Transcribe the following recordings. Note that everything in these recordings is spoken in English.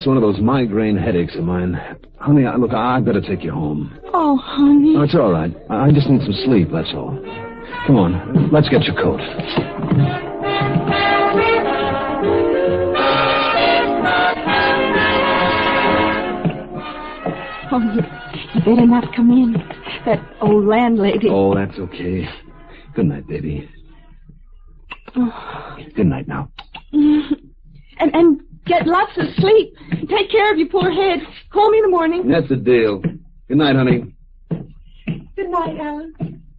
It's one of those migraine headaches of mine. Honey, look, I better take you home. Oh, honey. Oh, it's all right. I just need some sleep, that's all. Come on, let's get your coat. Oh, you better not come in. That old landlady. Oh, that's okay. Good night, baby. Oh. Good night now. And get lots of sleep. Take care of your poor head. Call me in the morning. That's the deal. Good night, honey. Good night, Alan.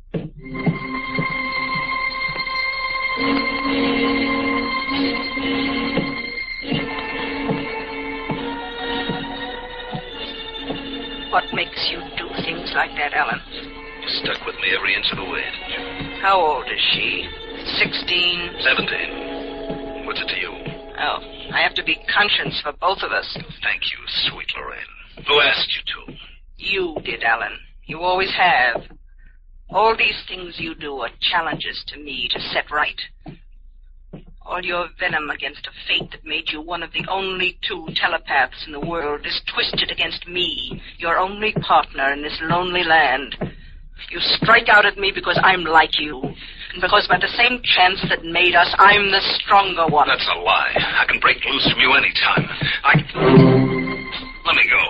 What makes you do things like that, Alan? You stuck with me every inch of the way, didn't you? How old is she? 16? 17. What's it to you? Oh, I have to be conscience for both of us. Thank you, sweet Lorraine. Who asked you to? You did, Alan. You always have. All these things you do are challenges to me to set right. All your venom against a fate that made you one of the only 2 telepaths in the world is twisted against me, your only partner in this lonely land. You strike out at me because I'm like you, and because by the same chance that made us, I'm the stronger one. That's a lie. I can break loose from you anytime. Let me go.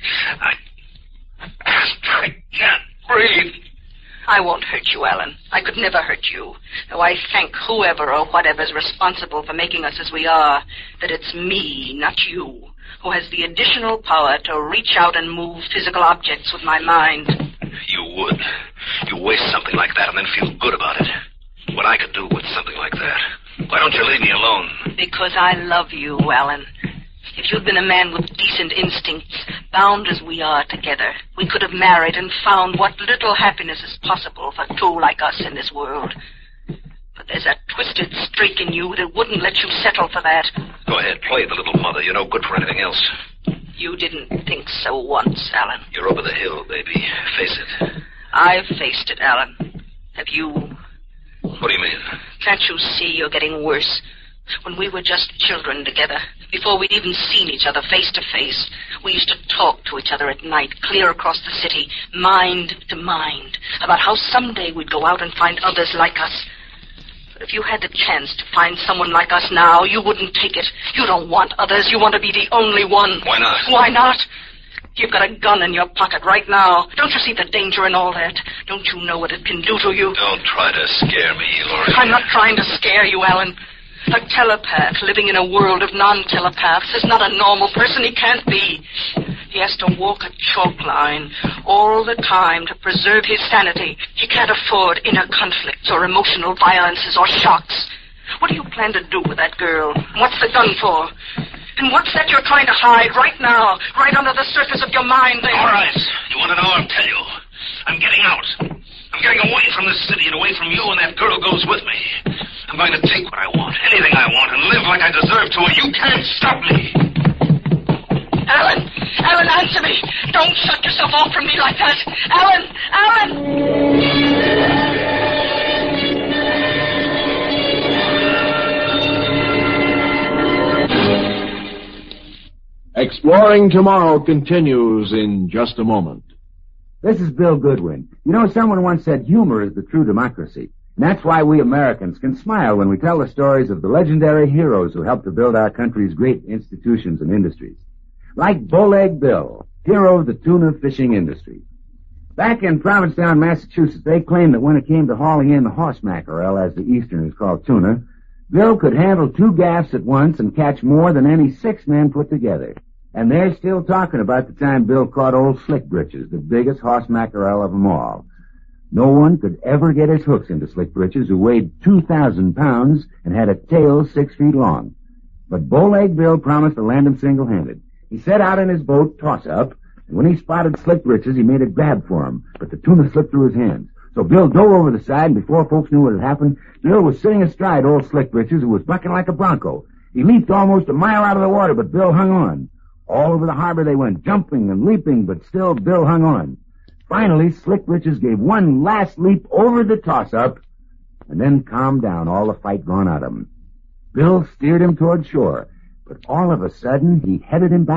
I can't breathe. I won't hurt you, Alan. I could never hurt you. Though I thank whoever or whatever's responsible for making us as we are, that it's me, not you, who has the additional power to reach out and move physical objects with my mind. You would. You waste something like that and then feel good about it. What I could do with something like that. Why don't you leave me alone? Because I love you, Alan. If you'd been a man with decent instincts, bound as we are together, we could have married and found what little happiness is possible for 2 like us in this world. But there's a twisted streak in you that wouldn't let you settle for that. Go ahead, play the little mother. You're no good for anything else. You didn't think so once, Alan. You're over the hill, baby. Face it. I've faced it, Alan. Have you? What do you mean? Can't you see you're getting worse? When we were just children together, before we'd even seen each other face to face, we used to talk to each other at night, clear across the city, mind to mind, about how someday we'd go out and find others like us. But if you had the chance to find someone like us now, you wouldn't take it. You don't want others. You want to be the only one. Why not? Why not? You've got a gun in your pocket right now. Don't you see the danger in all that? Don't you know what it can do to you? Don't try to scare me, Lorraine. I'm not trying to scare you, Alan. A telepath living in a world of non-telepaths is not a normal person. He can't be. He has to walk a chalk line all the time to preserve his sanity. He can't afford inner conflicts or emotional violences or shocks. What do you plan to do with that girl? What's the gun for? And what's that you're trying to hide right now, right under the surface of your mind there? All right. You want to know? I'll tell you. I'm getting out. I'm getting away from this city and away from you, and that girl goes with me. I'm going to take what I want, anything I want, and live like I deserve to, and you can't stop me. Alan! Alan, answer me! Don't shut yourself off from me like that! Alan! Alan! Exploring Tomorrow continues in just a moment. This is Bill Goodwin. You know, someone once said humor is the true democracy. And that's why we Americans can smile when we tell the stories of the legendary heroes who helped to build our country's great institutions and industries. Like Bowleg Bill, hero of the tuna fishing industry. Back in Provincetown, Massachusetts, they claimed that when it came to hauling in the horse mackerel, as the Easterners call tuna, Bill could handle 2 gaffs at once and catch more than any 6 men put together. And they're still talking about the time Bill caught old Slick Britches, the biggest horse mackerel of them all. No one could ever get his hooks into Slick Britches, who weighed 2,000 pounds and had a tail 6 feet long. But Bowleg Bill promised to land him single-handed. He set out in his boat, toss-up, and when he spotted Slick Britches, he made a grab for him, but the tuna slipped through his hands. So Bill dove over the side, and before folks knew what had happened, Bill was sitting astride old Slick Britches, who was bucking like a bronco. He leaped almost a mile out of the water, but Bill hung on. All over the harbor they went, jumping and leaping, but still Bill hung on. Finally, Slick Britches gave one last leap over the toss-up, and then calmed down, all the fight gone out of him. Bill steered him toward shore, but all of a sudden he headed him back